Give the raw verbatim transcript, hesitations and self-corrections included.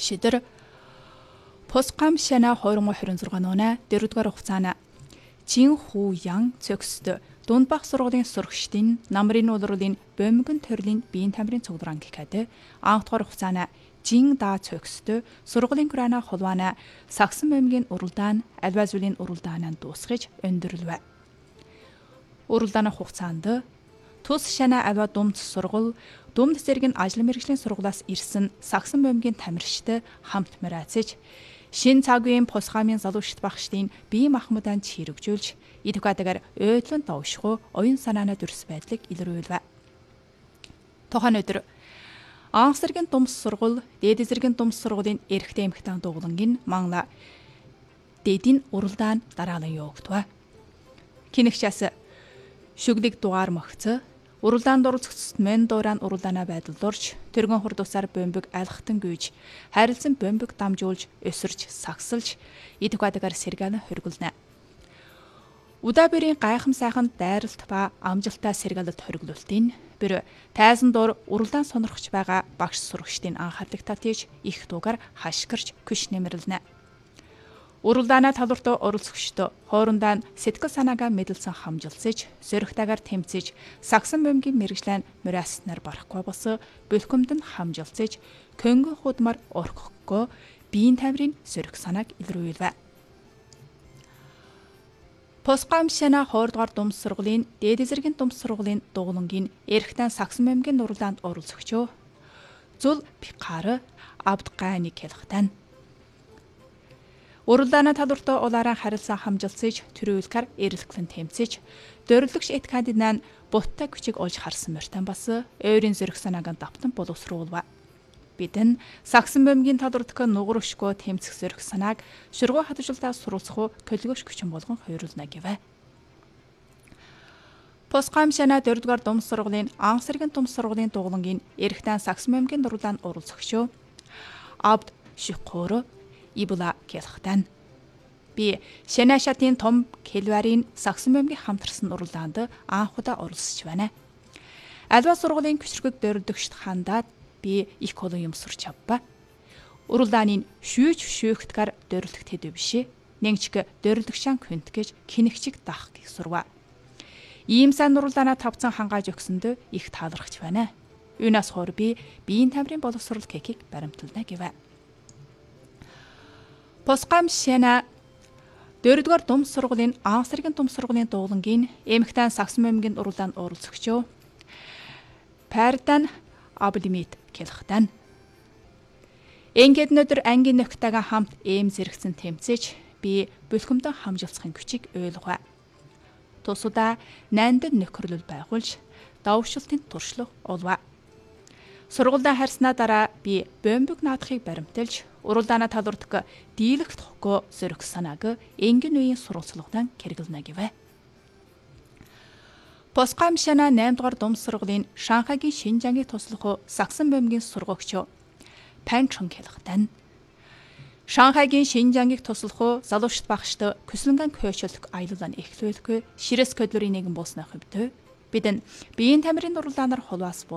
Шидэр Посгам шана хоёр мың двадцать шесть оны дөрөвдүгээр хугацаана Чин Ху Ян цогсд Дундбах сургуулийн сурагчдын намрын улирлын бөмбөгөн төрлийн биеийн тамирын цугларан гэхэд анхдугаар хугацаана Жин Да цогсд сургуулийн грана холвана сагсан бөмбөгийн уралдаан альва зүйлийн уралдаанаа дуусгаж өндөрлөв. Уралдааны хугацаанд тус шана альва думц сургууль Думд зэргийн ажил мэргэжлийн сургуулиас ирсэн сагсан бөмбөгийн тамирчид хамт мөрөөцөж Шин цагийн Посгамын залуучт багштын бие махбодын чирэгжүүлж идэвхтэйгээр ойдлон давшгүй оюун санааны дүрс байдлыг илрүүлв. Тохон өдөр Анх зэргийн думс сургууль дээд зэргийн думс сургуулийн эрэгтэй эмэгтэй дугуулангийн манла дэдийн уралдаан дараалан явагдав. Кинэгчээс шүглэг дугаар мөгц уралдаанд оролцогчд мен дуурайн уралдаанаа байдлуулж тэргэн хурдусаар бөмбөг айлхтан гүйж хайрлсан бөмбөг дамжуулж өсөрч сагсалж идэвхтэйгээр сэргэлэн хоригулна. Удабэрийн гайхам сайхан дайралт ба амжилттай сэргэлэлд хориглуултын бүр тайзан дор уралдаан сонирхож байгаа багш сурагчдын анхаарлыг татиж их дуугаар хашгирч күш нэмэрлэнэ. Уралдаанаа талбартаа оролцогчдод хоорондоо сэтгэл санаагаа мэдэлсэн хамжилсаж, зөрөгтэйгээр тэмцэж, сагсан бөмбөгийн мэрэгжлэн мөрөөснөр барахгүй бос бэлхэмдэнд хамжилсаж, көнгөн худмар орхихгүй биеийн тамирын зөрөх санааг илрүүлв. Посгам шана хоёрдугаар думс сургуулийн дээд зэргийн думс сургуулийн дугуулангийн эрэгтэй сагсан бөмбөгийн уралдаанд оролцогчоо Зул Пикар Абдгайны хэлхтэн уралдааны талбартаа улаараа харилцаа хамжилсаж төрүүлэхээр эрэлхлэн тэмцэж дөрлөгч эт кандидат буттай күчиг олж харсан мөртөн бас ойрын зөрөх санааг давтан боловсруулв. Бидэн сагсан бөмбөгийн талбартаа нугрушгүй тэмцэх зөрөх санааг шургуу хадгалалтаа суралцах көлгөөш күчин болгон хоёруулна гэв. Посгам шана дөрөвдүгээр думс сургуулийн анх зэргийн думс сургуулийн дугуулангийн эрэгтэй сагсан бөмбөгийн уралдаанд оролцогчоо Абд Шүхөр Ибула хэлхтэн би шана шатын том келварын сагсан бөмбөгийн хамтарсан уралдаанд анх удаа оролцож байна. Альва сургуулийн küçük дөрөвдөгчд хандаад би их олон юм сурч авба. Уралдааны шүүж шүүхтгэр дөрөлдөх тэд бишээ. Нэгчг дөрөлдөгчан күнт гэж кинэгчиг дах гих сурва. Ийм сан уралдаанаа тавцан хангааж өгсөнд их таалархаж байна. Юунаас хоор би биеийн тамирын боловсрол кекийг баримтална гэв. Посгам шана дөрөвдүгээр думс сургуулийн анх зэргийн думс сургуулийн дугуулангийн эмэгтэй сагсан бөмбөгийн уралдаанд оролцогчоо Пардан Аблимит хэлхтэн. Ингээд өдөр ангийн нөхдөйгээ хамт эм зэрэгцэн тэмцэж би бэлхэмдэн хамжилцахын күчийг ойлгов. Тусудаа найндад нөхөрлөл байгуулж давшилтын туршлага олов. Сургуультай харснаа дараа би бөмбөг наадахыг баримталж уралдаанаа талбартаа дийлэх тохгүй зөрөх санааг энгийн үеийн сурвалжлагдан хэрэглэнэ гэв. Посгам шана наймдугаар думс сургуулийн Шанхайгийн Шинжангийг туслах сагсан бөмбөгийн сургагч Панчон хэлхтэн. Шанхайгийн Шинжангийг туслах залуучт багшд Көслөнгөн көөчлөх аялалаа эхлүүлэхгүй ширэс көдлөрийн нэгэн болсны хувьд бидэн биеийн тамирын уралдаанаар холваас